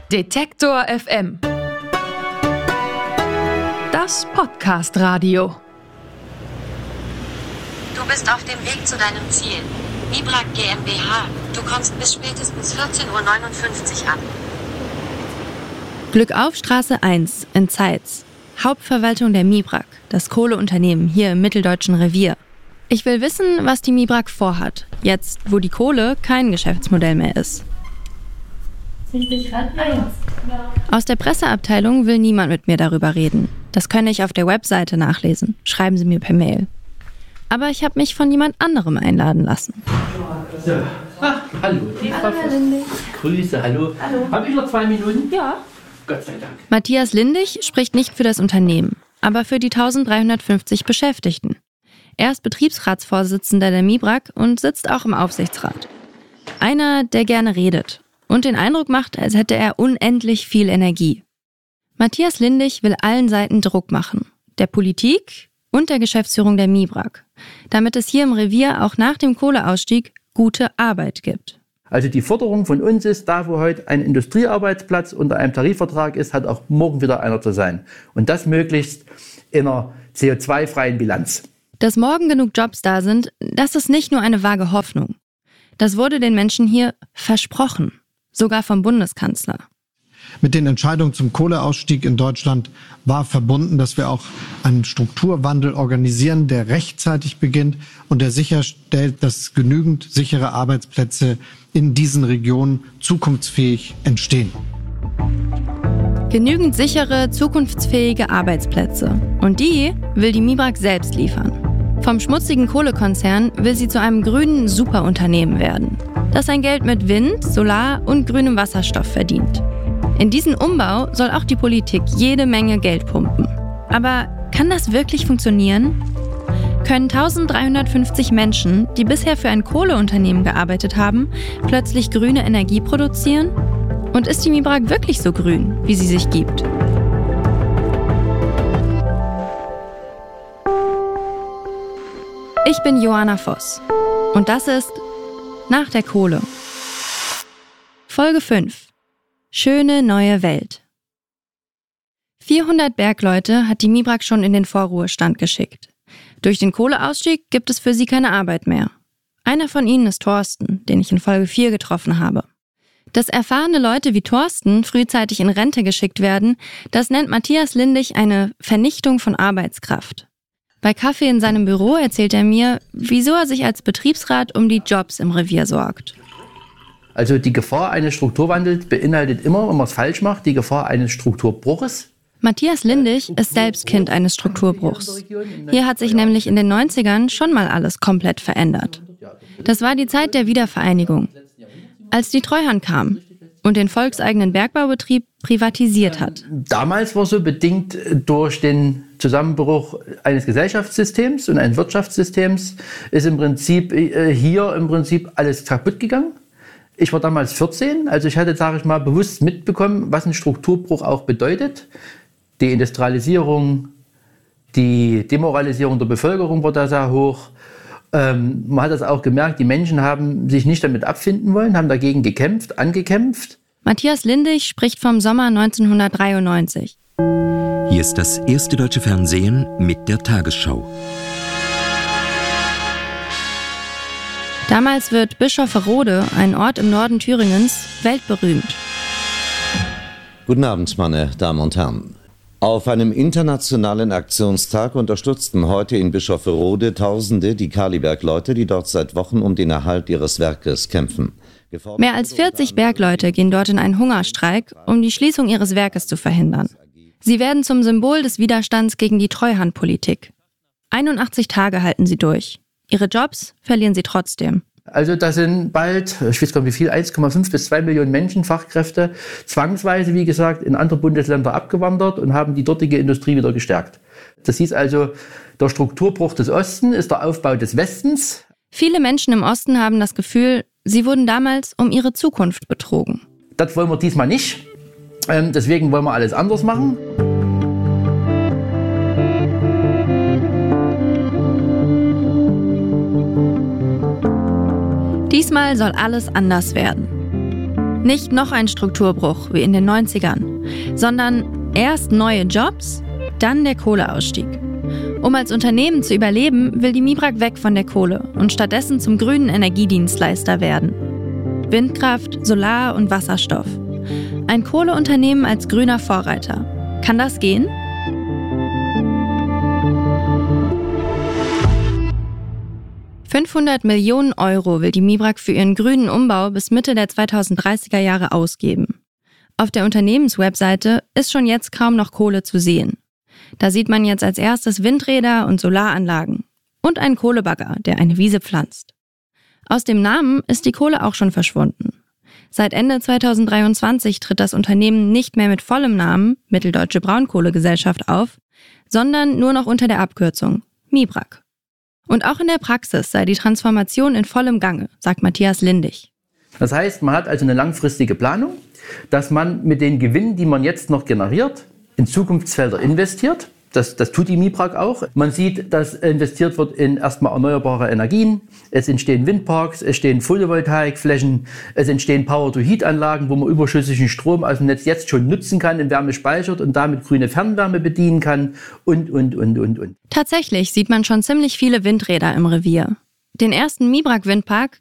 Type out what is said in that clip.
Detektor FM. Das Podcast-Radio. Du bist auf dem Weg zu deinem Ziel. MIBRAG GmbH. Du kommst bis spätestens 14:59 Uhr an. Glückauf Straße 1 in Zeitz. Hauptverwaltung der MIBRAG, das Kohleunternehmen hier im Mitteldeutschen Revier. Ich will wissen, was die MIBRAG vorhat, jetzt wo die Kohle kein Geschäftsmodell mehr ist. Aus der Presseabteilung will niemand mit mir darüber reden. Das kann ich auf der Webseite nachlesen. Schreiben Sie mir per Mail. Aber ich habe mich von jemand anderem einladen lassen. So. Ach, hallo. Hallo, Herr Lindig. Grüße, hallo. Habe ich noch 2 Minuten? Ja. Gott sei Dank. Matthias Lindig spricht nicht für das Unternehmen, aber für die 1350 Beschäftigten. Er ist Betriebsratsvorsitzender der MIBRAG und sitzt auch im Aufsichtsrat. Einer, der gerne redet und den Eindruck macht, als hätte er unendlich viel Energie. Matthias Lindig will allen Seiten Druck machen. Der Politik und der Geschäftsführung der MIBRAG. Damit es hier im Revier auch nach dem Kohleausstieg gute Arbeit gibt. Also die Forderung von uns ist, da wo heute ein Industriearbeitsplatz unter einem Tarifvertrag ist, hat auch morgen wieder einer zu sein. Und das möglichst in einer CO2-freien Bilanz. Dass morgen genug Jobs da sind, das ist nicht nur eine vage Hoffnung. Das wurde den Menschen hier versprochen. Sogar vom Bundeskanzler. Mit den Entscheidungen zum Kohleausstieg in Deutschland war verbunden, dass wir auch einen Strukturwandel organisieren, der rechtzeitig beginnt und der sicherstellt, dass genügend sichere Arbeitsplätze in diesen Regionen zukunftsfähig entstehen. Genügend sichere, zukunftsfähige Arbeitsplätze. Und die will die MIBRAG selbst liefern. Vom schmutzigen Kohlekonzern will sie zu einem grünen Superunternehmen werden, das sein Geld mit Wind, Solar und grünem Wasserstoff verdient. In diesen Umbau soll auch die Politik jede Menge Geld pumpen. Aber kann das wirklich funktionieren? Können 1350 Menschen, die bisher für ein Kohleunternehmen gearbeitet haben, plötzlich grüne Energie produzieren? Und ist die MIBRAG wirklich so grün, wie sie sich gibt? Ich bin Johanna Voss und das ist Nach der Kohle. Folge 5. Schöne neue Welt. 400 Bergleute hat die MIBRAG schon in den Vorruhestand geschickt. Durch den Kohleausstieg gibt es für sie keine Arbeit mehr. Einer von ihnen ist Thorsten, den ich in Folge 4 getroffen habe. Dass erfahrene Leute wie Thorsten frühzeitig in Rente geschickt werden, das nennt Matthias Lindig eine Vernichtung von Arbeitskraft. Bei Kaffee in seinem Büro erzählt er mir, wieso er sich als Betriebsrat um die Jobs im Revier sorgt. Also die Gefahr eines Strukturwandels beinhaltet immer, wenn man es falsch macht, die Gefahr eines Strukturbruches. Matthias Lindig ist selbst Kind eines Strukturbruchs. Hier hat sich nämlich in den 90ern schon mal alles komplett verändert. Das war die Zeit der Wiedervereinigung, als die Treuhand kam und den volkseigenen Bergbaubetrieb privatisiert hat. Damals war so bedingt durch den Zusammenbruch eines Gesellschaftssystems und eines Wirtschaftssystems ist im Prinzip hier alles kaputt gegangen. Ich war damals 14, also ich hatte, sage ich mal, bewusst mitbekommen, was ein Strukturbruch auch bedeutet. Die Industrialisierung, die Demoralisierung der Bevölkerung war da sehr hoch. Man hat das auch gemerkt, die Menschen haben sich nicht damit abfinden wollen, haben dagegen gekämpft, angekämpft. Matthias Lindig spricht vom Sommer 1993. Hier ist das erste deutsche Fernsehen mit der Tagesschau. Damals wird Bischofferode, ein Ort im Norden Thüringens, weltberühmt. Guten Abend, meine Damen und Herren. Auf einem internationalen Aktionstag unterstützten heute in Bischofferode Tausende die Kalibergleute, die dort seit Wochen um den Erhalt ihres Werkes kämpfen. Mehr als 40 Bergleute gehen dort in einen Hungerstreik, um die Schließung ihres Werkes zu verhindern. Sie werden zum Symbol des Widerstands gegen die Treuhandpolitik. 81 Tage halten sie durch. Ihre Jobs verlieren sie trotzdem. Also da sind bald, ich weiß gar nicht wie viel, 1,5 bis 2 Millionen Menschen, Fachkräfte, zwangsweise, wie gesagt, in andere Bundesländer abgewandert und haben die dortige Industrie wieder gestärkt. Das hieß also, der Strukturbruch des Ostens ist der Aufbau des Westens. Viele Menschen im Osten haben das Gefühl, sie wurden damals um ihre Zukunft betrogen. Das wollen wir diesmal nicht. Deswegen wollen wir alles anders machen. Diesmal soll alles anders werden. Nicht noch ein Strukturbruch wie in den 90ern, sondern erst neue Jobs, dann der Kohleausstieg. Um als Unternehmen zu überleben, will die MIBRAG weg von der Kohle und stattdessen zum grünen Energiedienstleister werden. Windkraft, Solar und Wasserstoff. Ein Kohleunternehmen als grüner Vorreiter. Kann das gehen? €500 Millionen will die MIBRAG für ihren grünen Umbau bis Mitte der 2030er Jahre ausgeben. Auf der Unternehmenswebseite ist schon jetzt kaum noch Kohle zu sehen. Da sieht man jetzt als erstes Windräder und Solaranlagen und einen Kohlebagger, der eine Wiese pflanzt. Aus dem Namen ist die Kohle auch schon verschwunden. Seit Ende 2023 tritt das Unternehmen nicht mehr mit vollem Namen Mitteldeutsche Braunkohlegesellschaft auf, sondern nur noch unter der Abkürzung MIBRAG. Und auch in der Praxis sei die Transformation in vollem Gange, sagt Matthias Lindig. Das heißt, man hat also eine langfristige Planung, dass man mit den Gewinnen, die man jetzt noch generiert, in Zukunftsfelder investiert. Das tut die MIBRAG auch. Man sieht, dass investiert wird in erstmal erneuerbare Energien. Es entstehen Windparks, es entstehen Photovoltaikflächen, es entstehen Power-to-Heat-Anlagen, wo man überschüssigen Strom aus dem Netz jetzt schon nutzen kann, in Wärme speichert und damit grüne Fernwärme bedienen kann und. Tatsächlich sieht man schon ziemlich viele Windräder im Revier. Den ersten MIBRAG-Windpark